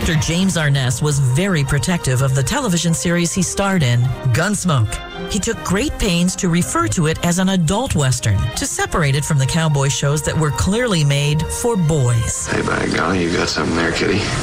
Director James Arness was very protective of the television series he starred in, Gunsmoke. He took great pains to refer to it as an adult Western, to separate it from the cowboy shows that were clearly made for boys. Hey, by golly, you got something there, kitty.